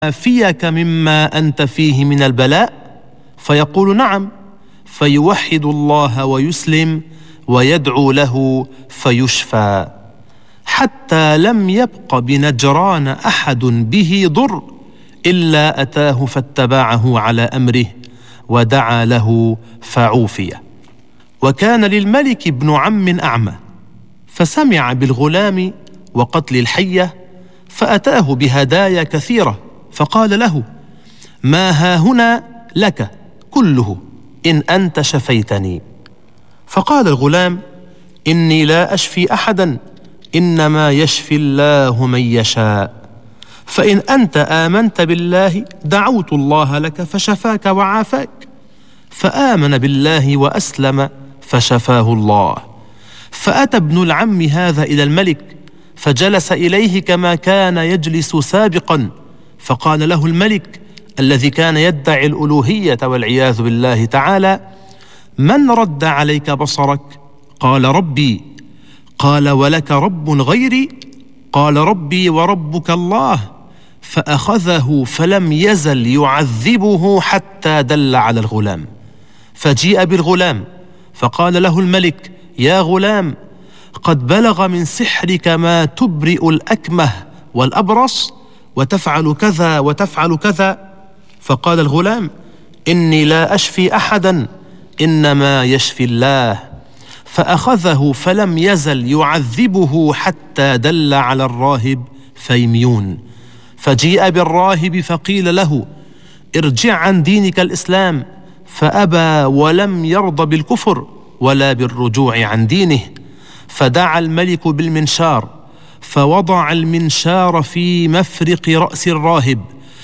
فيك مما أنت فيه من البلاء؟ فيقول نعم، فيوحد الله ويسلم ويدعو له فيشفى، حتى لم يبق بنجران أحد به ضر إلا أتاه فاتبعه على أمره ودعا له فعوفي. وكان للملك ابن عم أعمى، فسمع بالغلام وقتل الحية، فأتاه بهدايا كثيرة، فقال له: ما هاهنا لك كله إن أنت شفيتني. فقال الغلام: إني لا أشفي أحدا، إنما يشفي الله من يشاء، فإن أنت آمنت بالله دعوت الله لك فشفاك وعافاك. فآمن بالله وأسلم فشفاه الله. فأتى ابن العم هذا إلى الملك، فجلس إليه كما كان يجلس سابقا، فقال له الملك الذي كان يدعي الألوهية والعياذ بالله تعالى: من رد عليك بصرك؟ قال: ربي. قال: ولك رب غيري؟ قال: ربي وربك الله. فأخذه فلم يزل يعذبه حتى دل على الغلام. فجيء بالغلام فقال له الملك: يا غلام، قد بلغ من سحرك ما تبرئ الأكمه والأبرص وتفعل كذا وتفعل كذا. فقال الغلام: إني لا أشفي أحدا، إنما يشفي الله. فأخذه فلم يزل يعذبه حتى دل على الراهب فيميون. فجيء بالراهب فقيل له: ارجع عن دينك الإسلام، فأبى ولم يرضى بالكفر ولا بالرجوع عن دينه. فدعا الملك بالمنشار، فوضع المنشار في مفرق رأس الراهب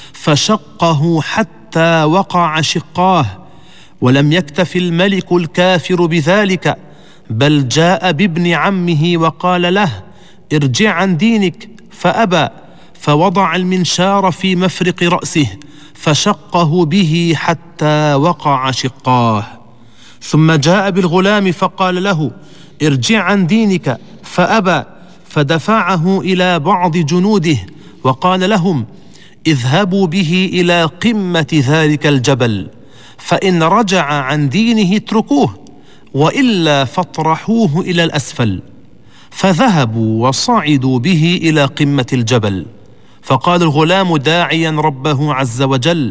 فشقه حتى وقع شقاه. ولم يكتف الملك الكافر بذلك، بل جاء بابن عمه وقال له: ارجع عن دينك، فأبى، فوضع المنشار في مفرق رأسه فشقه به حتى وقع شقاه. ثم جاء بالغلام فقال له: ارجع عن دينك، فأبى، فدفعه إلى بعض جنوده وقال لهم: اذهبوا به إلى قمة ذلك الجبل، فإن رجع عن دينه اتركوه، وإلا فاطرحوه إلى الأسفل. فذهبوا وصعدوا به إلى قمة الجبل. فقال الغلام داعيا ربه عز وجل: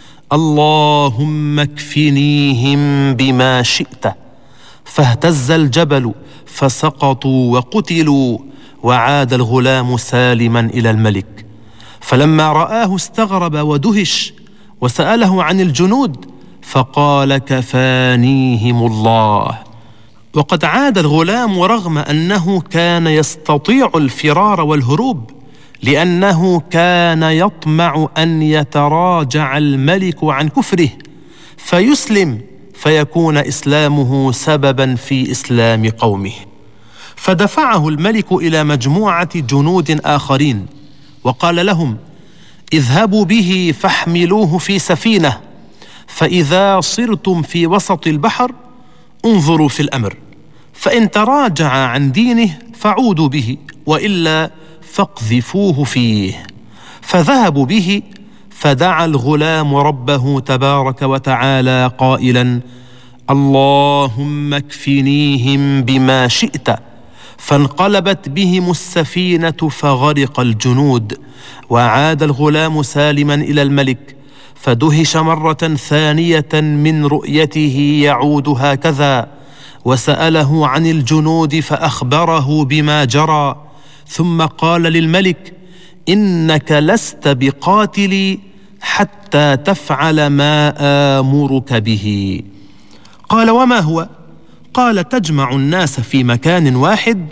اللهم اكفنيهم بما شئت. فاهتز الجبل فسقطوا وقتلوا، وعاد الغلام سالما إلى الملك. فلما رآه استغرب ودهش، وسأله عن الجنود، فقال: كفانيهم الله. وقد عاد الغلام رغم أنه كان يستطيع الفرار والهروب، لأنه كان يطمع أن يتراجع الملك عن كفره فيسلم، فيكون إسلامه سببا في إسلام قومه. فدفعه الملك إلى مجموعة جنود آخرين وقال لهم: اذهبوا به فاحملوه في سفينة، فإذا صرتم في وسط البحر انظروا في الأمر، فإن تراجع عن دينه فعودوا به، وإلا فاقذفوه فيه. فذهبوا به، فدعا الغلام ربه تبارك وتعالى قائلا: اللهم اكفنيهم بما شئت. فانقلبت بهم السفينة فغرق الجنود، وعاد الغلام سالما إلى الملك، فدهش مرة ثانية من رؤيته يعود هكذا، وسأله عن الجنود فأخبره بما جرى، ثم قال للملك: إنك لست بقاتلي حتى تفعل ما آمرك به. قال: وما هو؟ قال: تجمع الناس في مكان واحد،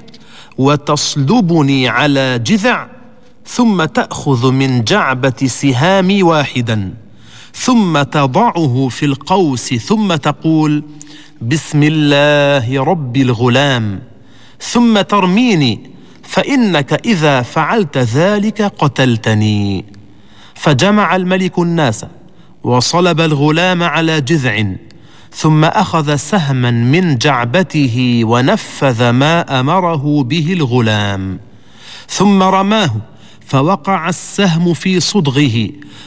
وتصلبني على جذع، ثم تأخذ من جعبة سهامي واحدا، ثم تضعه في القوس، ثم تقول: بسم الله رب الغلام، ثم ترميني، فإنك إذا فعلت ذلك قتلتني. فجمع الملك الناس وصلب الغلام على جذع، ثم أخذ سهما من جعبته ونفذ ما أمره به الغلام، ثم رماه فوقع السهم في صدغه